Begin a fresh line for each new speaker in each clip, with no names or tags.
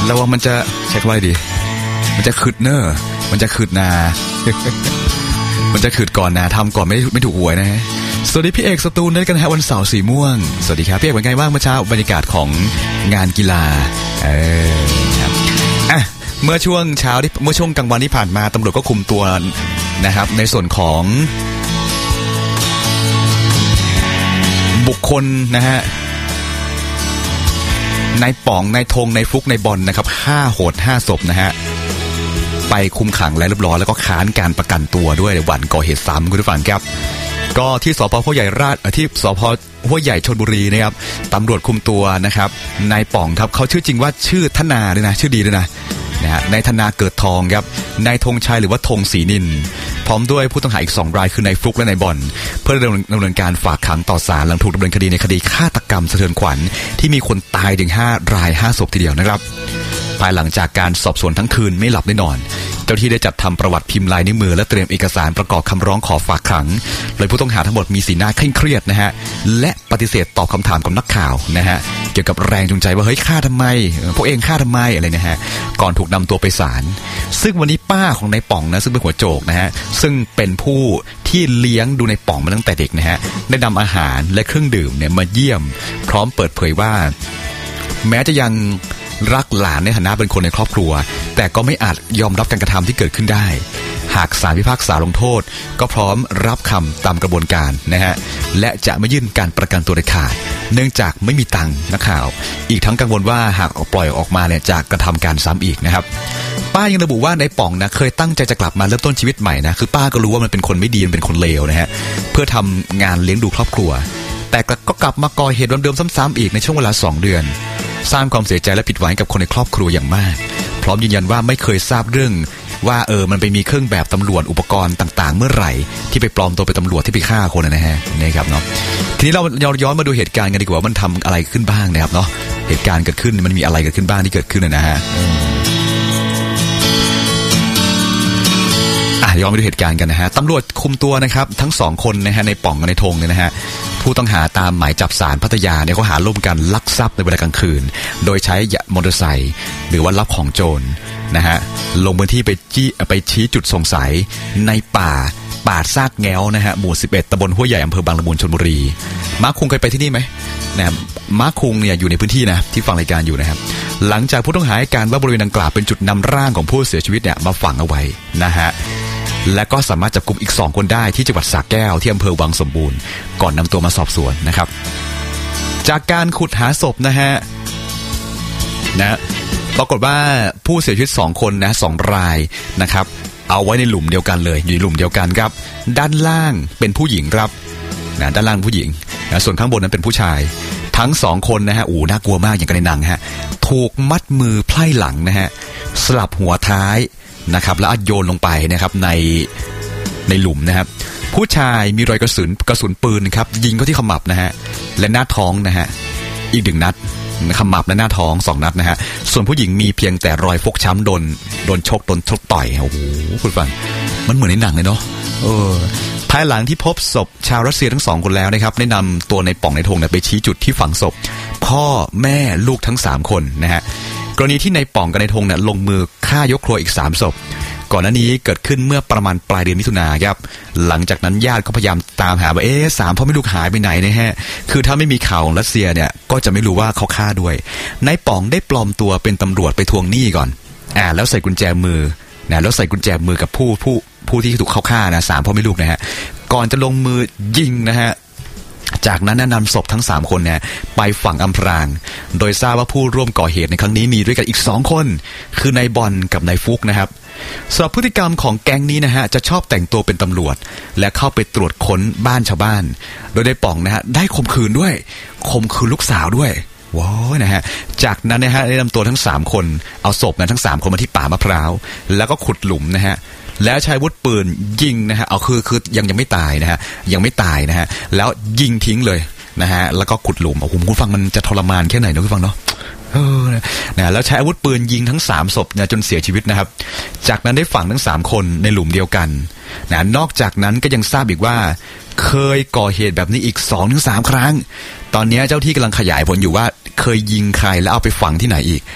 แล้วว่ามันจะใช้คำว่าอะไรดีมันจะขืดเนอร์มันจะขืดนา มันจะขืดก่อนนาทำก่อนไม่ถูกหวยนะฮะสวัสดีพี่เอกสตูลด้วยกันฮะวันเสาร์สีม่วงสวัสดีครับพี่เอกเป็นไงบ้างเมื่อเช้าบรรยากาศของงานกีฬาครับเมื่อช่วงเช้าที่เมื่อช่วงกลางวันที่ผ่านมาตำรวจก็คุมตัวนะครับในส่วนของบุคคลนะฮะนายป๋องนายธงนายฟลุกนายบอลนะครับ5 โหด 5 ศพนะฮะไปคุมขังแล้วเรียบร้อยแล้วก็ค้านการประกันตัวด้วยหวั่นก่อเหตุซ้ำคุณผู้ฟังครับก็ที่สพ.ห้วยใหญ่ที่สพ.ห้วยใหญ่ชลบุรีนะครับตำรวจคุมตัวนะครับนายป๋องครับเขาชื่อจริงว่าชื่อธนาด้วยนะชื่อดีด้วยนะฮะนายธนาเกิดทองครับนายธงชัยหรือว่าธงศรีนินพร้อมด้วยผู้ต้องหาอีก2 รายคือนายฟลุกและนายบอลเพื่อดำเนินการฝากขังต่อศาลหลังถูกดำเนินคดีในคดีฆาตกรรมสะเทือนขวัญที่มีคนตายถึง5 ราย 5 ศพทีเดียวนะครับภายหลังจากการสอบสวนทั้งคืนไม่หลับไม่นอนเจ้าที่ได้จัดทำประวัติพิมพ์ลายนิ้วมือและเตรียมเอกสารประกอบคำร้องขอฝากขังโดยผู้ต้องหาทั้งหมดมีสีหน้าเคร่งเครียดนะฮะและปฏิเสธตอบคำถามกับนักข่าวนะฮะเกี่ยวกับแรงจูงใจว่าเฮ้ยฆ่าทำไมพวกเองฆ่าทำไมอะไรนะฮะก่อนถูกนำตัวไปศาลซึ่งวันนี้ป้าของนายป๋องนะซึ่งเป็นหัวโจกนะฮะซึ่งเป็นผู้ที่เลี้ยงดูนายป๋องมาตั้งแต่เด็กนะฮะได้นำอาหารและเครื่องดื่มเนี่ยมาเยี่ยมพร้อมเปิดเผยว่าแม้จะยังรักหลานในฐานะเป็นคนในครอบครัวแต่ก็ไม่อาจยอมรับการกระทำที่เกิดขึ้นได้หากศาลพิพากษาลงโทษก็พร้อมรับคำตามกระบวนการนะฮะและจะไม่ยื่นการประกันตัวเด็ดขาดเนื่องจากไม่มีตังค์นักข่าวอีกทั้งกังวลว่าหากปล่อยออกมาเนี่ยจะกระทำการซ้ำอีกนะครับป้ายังระบุว่านายป๋องนะเคยตั้งใจจะกลับมาเริ่มต้นชีวิตใหม่นะคือป้าก็รู้ว่ามันเป็นคนไม่ดีมันเป็นคนเลวนะฮะเพื่อทำงานเลี้ยงดูครอบครัวแต่ก็กลับมาก่อเหตุเดิมๆซ้ำๆอีกในช่วงเวลา2 เดือนสร้างความเสียใจและผิดหวังกับคนในครอบครัวอย่างมากพร้อมยืนยันว่าไม่เคยทราบเรื่องว่ามันไปมีเครื่องแบบตำรวจอุปกรณ์ต่างๆเมื่อไหร่ที่ไปปลอมตัวเป็นตำรวจที่ไปฆ่าคนนะฮะนี่ครับเนาะทีนี้เราย้อนมาดูเหตุการณ์กันดีกว่ามันทำอะไรขึ้นบ้างนะครับเนาะเหตุการณ์เกิดขึ้นมันมีอะไรเกิดขึ้นบ้างที่เกิดขึ้นนะฮะย้อนไปดูเหตุการณ์กันนะฮะตำรวจคุมตัวนะครับทั้ง2 คนนะฮะในป๋องกับในธงเนี่ยนะฮะผู้ต้องหาตามหมายจับศาลพัทยาเนี่ยเขาหาร่วมกันลักทรัพย์ในเวลากลางคืนโดยใช้มอเตอร์ไซค์หรือว่ารับของโจรนะฮะลงพื้นที่ไปชี้จุดสงสัยในป่าซากแง้วนะฮะหมู่11ตำบลห้วยใหญ่อำเภอบางละมุงชลบุรีมาร์คคุงเคยไปที่นี่ไหมนะมาร์คคุงเนี่ยอยู่ในพื้นที่นะที่ฟังรายการอยู่นะครับหลังจากผู้ต้องหาให้การว่าบริเวณดังกล่าวเป็นจุดนำร่างของผู้เสียชีวิตเนี่ยมาฝังเอาไว้นะฮะและก็สามารถจับกุมอีก2 คนได้ที่จังหวัดสระแก้วที่อำเภอวังสมบูรณ์ก่อนนำตัวมาสอบสวนนะครับจากการขุดหาศพนะฮะปรากฏว่าผู้เสียชีวิต2 คนนะ2 รายนะครับเอาไว้ในหลุมเดียวกันเลยอยู่ในหลุมเดียวกันครับด้านล่างเป็นผู้หญิงครับนะด้านล่างผู้หญิงนะส่วนข้างบนนั้นเป็นผู้ชายทั้ง2 คนนะฮะน่ากลัวมากอย่างกันในหนังฮะถูกมัดมือไพร่หลังนะฮะสลับหัวท้ายนะครับแล้วโยนลงไปนะครับในหลุมนะครับผู้ชายมีรอยกระสุนปืนครับยิงเข้าที่ขมับนะฮะและหน้าท้องนะฮะอีก1 นัดขมับและหน้าท้อง2 นัดนะฮะส่วนผู้หญิงมีเพียงแต่รอยฟกช้ำโดนชกต่อยโอ้โหคุณฟังมันเหมือนในหนังเลยเนาะภายหลังที่พบศพชาวรัสเซียทั้ง2 คนแล้วนะครับได้นำตัวในป๋องในธงไปชี้จุดที่ฝังศพพ่อแม่ลูกทั้ง3 คนนะฮะกรณีที่ในป๋องกับในธงเนี่ยลงมือฆ่ายกครัวอีก3 ศพก่อนหน้านี้เกิดขึ้นเมื่อประมาณปลายเดือนมิถุนายนครับหลังจากนั้นญาติก็พยายามตามหาว่า3 พ่อแม่ลูกหายไปไหนนะฮะคือถ้าไม่มีข่าวของรัสเซียเนี่ยก็จะไม่รู้ว่าเขาฆ่าด้วยนายป๋องได้ปลอมตัวเป็นตำรวจไปทวงหนี้ก่อนแล้วใส่กุญแจมือนะแล้วใส่กุญแจมือกับผู้ที่ถูกเขาฆ่านะ3 พ่อแม่ลูกนะฮะก่อนจะลงมือยิงนะฮะจากนั้นนำศพทั้ง3 คนเนี่ยไปฝังอำพรางโดยทราบว่าผู้ร่วมก่อเหตุในครั้งนี้มีด้วยกันอีก2 คนคือนายบอลกับนายฟุกนะครับสำหรับพฤติกรรมของแก๊งนี้นะฮะจะชอบแต่งตัวเป็นตำรวจและเข้าไปตรวจค้นบ้านชาวบ้านโดยนายป๋องนะฮะได้ข่มขืนลูกสาวด้วยว้าวนะฮะจากนั้นนะฮะได้นำตัวทั้ง3 คนเอาศพนั้นทั้ง3 คนมาที่ป่ามะพร้าวแล้วก็ขุดหลุมนะฮะแล้วใช้อาวุธปืนยิงนะฮะคือยังไม่ตายนะฮะยังไม่ตายนะฮะแล้วยิงทิ้งเลยนะฮะแล้วก็ขุดหลุมผมคุณฟังมันจะทรมานแค่ไหนนะคุณฟังเนาะนะแล้วใช้อาวุธปืนยิงทั้ง3 ศพนะจนเสียชีวิตนะครับจากนั้นได้ฝังทั้ง3 คนในหลุมเดียวกันนะนอกจากนั้นก็ยังทราบอีกว่าเคยก่อเหตุแบบนี้อีก 2-3 ครั้งตอนนี้เจ้าที่กำลังขยายผลอยู่ว่าเคยยิงใครแล้วเอาไปฝังที่ไหนอีกไป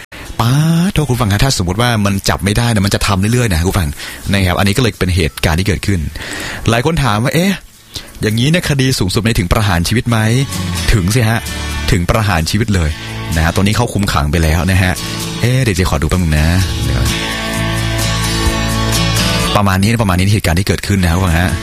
ป้าโทษคุณฟังครับถ้าสมมติว่ามันจับไม่ได้นะมันจะทำเรื่อยๆนะคุณฟังนะครับอันนี้ก็เลยเป็นเหตุการณ์ที่เกิดขึ้นหลายคนถามว่าอย่างนี้เนี่ยคดีสูงสุดในถึงประหารชีวิตไหมถึงสิฮะถึงประหารชีวิตเลยนะฮะตอนนี้เขาคุมขังไปแล้วนะฮะเดี๋ยวจะขอดูแป๊บนึงนะประมาณนี้เหตุการณ์ที่เกิดขึ้นนะครับฮะ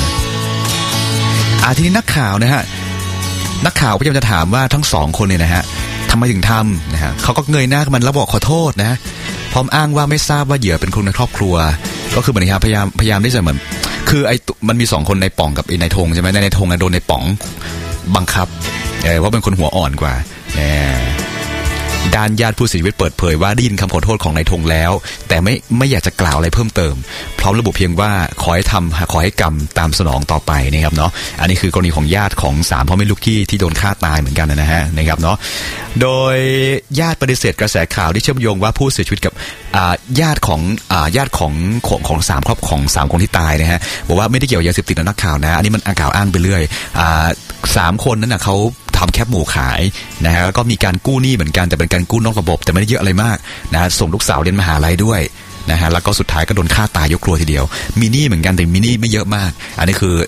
ทีนี้นักข่าวนะฮะนักข่าวพยายามจะถามว่าทั้งสองคนเนี่ยนะฮะทำไมถึงทำนะฮะเขาก็เงยหน้าขึ้นมาแล้วบอกขอโทษนะพร้อมอ้างว่าไม่ทราบว่าเหยื่อเป็นคนในครอบครัวก็คือเหมือนพยายามที่จะเหมือนคือมันมี2คนในป่องกับในธงใช่ไหมในธงโดนในป๋องบังคับว่าเป็นคนหัวอ่อนกว่าด้านญาติผู้เสียชีวิตเปิดเผยว่าได้ยินคำขอโทษของนายธงแล้วแต่ไม่อยากจะกล่าวอะไรเพิ่มเติมพร้อมระบุเพียงว่าขอให้กรรมตามสนองต่อไปนะครับเนาะอันนี้คือกรณีของญาติของ3พ่อแม่ลูกที่โดนฆ่าตายเหมือนกันนะฮะนะครับเนาะโดยญาติปฏิเสธกระแสข่าวที่เชื่อมโยงว่าผู้เสียชีวิตกับญาติของ3ครอบของ3คนที่ตายนะฮะบอกว่าไม่ได้เกี่ยวกับยาเสพติดนะนักข่าวนะอันนี้มันกล่าวอ้างไปเรื่อย3คนนั้นนะเขาทำแคปหมูขายนะฮะแล้วก็มีการกู้หนี้เหมือนกันแต่เป็นการกู้นอกระบบแต่ไม่ได้เยอะอะไรมากนะส่งลูกสาวเรียนมหาลัยด้วยนะฮะแล้วก็สุดท้ายก็โดนฆ่าตายยกครัวทีเดียวมีหนี้เหมือนกันแต่มีหนี้ไม่เยอะมากอันนี้คือ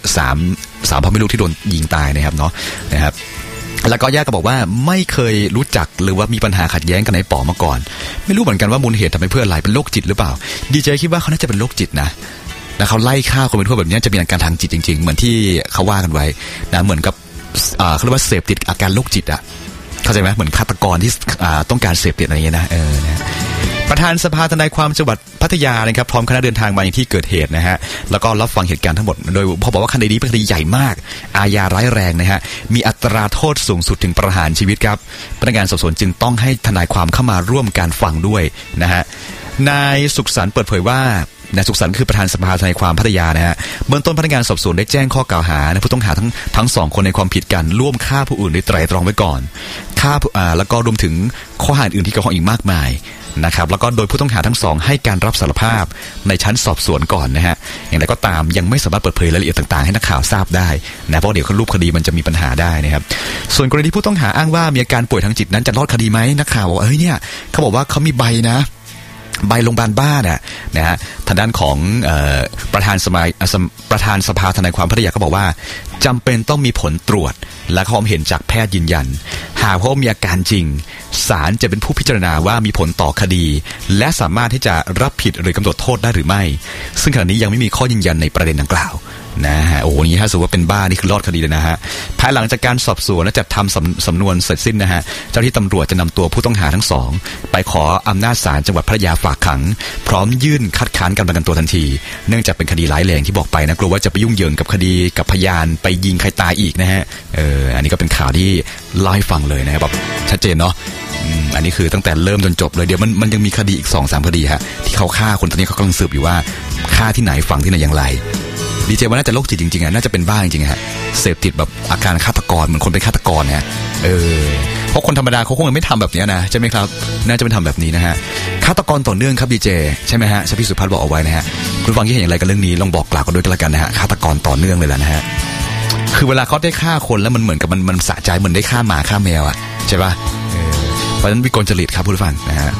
3พ่อแม่ลูกที่โดนยิงตายนะครับเนาะนะครับแล้วก็ญาติก็บอกว่าไม่เคยรู้จักหรือว่ามีปัญหาขัดแย้งกันในป๋อมาก่อนไม่รู้เหมือนกันว่ามูลเหตุทำไปเพื่ออะไรเป็นโรคจิตหรือเปล่าดีเจคิดว่าเขาน่าจะเป็นโรคจิตนะเขาไล่ฆ่าคนเป็นทั่วแบบนี้จะมีอาการทางจิตจริงๆเหมือนที่เขาว่ากันไว้นะเหมือนกับเขาเรียกว่าเสพติดอาการโรคจิตเข้าใจไหมเหมือนฆาตกรที่ต้องการเสพติดอะไรอย่างเงี้ยนะนะประธานสภาทนายความจังหวัดพัทยานะครับพร้อมคณะเดินทางมาอย่างที่เกิดเหตุนะฮะแล้วก็รับฟังเหตุการณ์ทั้งหมดโดยพอบอกว่าคดีนี้เป็นคดีใหญ่มากอาญาร้ายแรงนะฮะมีอัตราโทษสูงสุดถึงประหารชีวิตครับพนักงานสอบสวนจึงต้องให้ทนายความเข้ามาร่วมการฟังด้วยนะฮะนายสุขสันต์เปิดเผยว่านายสุขสันต์คือประธานสภาทนายความพัทยานะฮะเบื้องต้นพนักงานสอบสวนได้แจ้งข้อกล่าวหาผู้ต้องหาทั้ง2คนในความผิดกันร่วมฆ่าผู้อื่นโดยไตร่ตรองไว้ก่อนฆ่าแล้วก็รวมถึงข้อหาอื่นที่เกี่ยวข้องอีกมากมายนะครับแล้วก็โดยผู้ต้องหาทั้ง2ให้การรับสารภาพในชั้นสอบสวนก่อนนะฮะอย่างไรก็ตามยังไม่สามารถเปิดเผยรายละเอียดต่างๆให้นักข่าวทราบได้นะเพราะเดี๋ยวรูปคดีมันจะมีปัญหาได้นะครับส่วนกรณีที่ผู้ต้องหาอ้างว่ามีอาการป่วยทางจิตนั้นจะรอดคดีไหมนักข่าวบอกเนี่ยเขาบอกว่าเขามีใบนะใบโรงพยาบาลบ้านนะฮะทางด้านของประธานสภาทนายความพัทยาก็บอกว่าจำเป็นต้องมีผลตรวจและความเห็นจากแพทย์ยืนยันหากพบมีอาการจริงศาลจะเป็นผู้พิจารณาว่ามีผลต่อคดีและสามารถที่จะรับผิดหรือกำหนดโทษได้หรือไม่ซึ่งขณะนี้ยังไม่มีข้อยืนยันในประเด็นดังกล่าวนะฮะโอ้โหนี่ถ้าสมมติว่าเป็นบ้านี่คือรอดคดีเลยนะฮะภายหลังจากการสอบสวนและจัดทำสำนวนเสร็จสิ้นนะฮะเจ้าที่ตำรวจจะนำตัวผู้ต้องหาทั้ง2ไปขออำนาจศาลจังหวัดพัทยาฝากขังพร้อมยื่นคัดค้านการประกันตัวทันทีเนื่องจากเป็นคดีร้ายแรงที่บอกไปนะกลัวว่าจะไปยุ่งเหยิงกับคดีกับพยานไปยิงใครตายอีกนะฮะอันนี้ก็เป็นข่าวที่เล่าให้ฟังเลยนะครับแบบชัดเจนเนาะอันนี้คือตั้งแต่เริ่มจนจบเลยเดี๋ยวมันยังมีคดีอีก 2-3 คดีฮะที่เขาฆ่าคนตอนนี้เขากำลังสืบอยู่ว่าฆ่าที่ไหนฝังที่ไหนอย่างไรดีเจว่าน่าจะโรคจิตจริงๆน่าจะเป็นบ้าจริงๆฮะเสพติดแบบอาการฆาตกรเหมือนคนเป็นฆาตกรนะเพราะคนธรรมดาเขาคงไม่ทำแบบนี้นะใช่ไหมครับน่าจะเป็นทำแบบนี้นะฮะฆาตกรต่อเนื่องครับดีเจใช่ไหมฮะพี่สุภัทรบอกเอาไว้นะฮะคุณฟังคิดเห็นอย่างไรกับเรื่องนี้ลองบอกกล่าวกันด้วยกันละกันนะฮะฆาตกรต่อเนื่องเลยล่ะนะฮะคือเวลาเขาได้ฆ่าคนแล้วมันเหมือนกับมันสะใจเหมือนได้ฆ่าหมาฆ่าแมวอ่ะใช่ป่ะเพราะฉะนั้นวิกลจริตครับผู้ฟังนะฮะ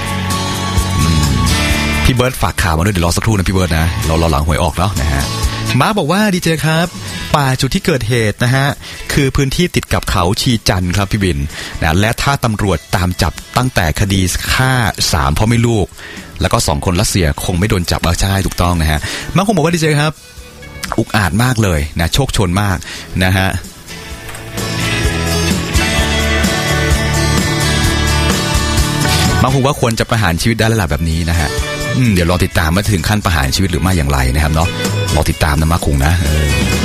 พี่เบิร์ดฝากข่าวมาด้วยเดี๋ยวรอสักครู่นะพี่เบิร์ดนะเราหลังหวยออกแล้วนะฮะมาบอกว่าดีเจครับป่าจุดที่เกิดเหตุนะฮะคือพื้นที่ติดกับเขาชีจันทร์ครับพี่บินนะและถ้าตำรวจตามจับตั้งแต่คดีฆ่า3พ่อแม่ลูกแล้วก็2คนรัสเซียคงไม่โดนจับใช่ถูกต้องนะฮะมาคงบอกว่าดีเจครับอุกอาจมากเลยนะโชคชนมากนะฮะมาคงว่าควรจะประหารชีวิตได้ระดับแบบนี้นะฮะเดี๋ยวรอติดตามว่าถึงขั้นประหารชีวิตหรือไม่อย่างไรนะครับเนาะรอติดตามนะมาคงนะ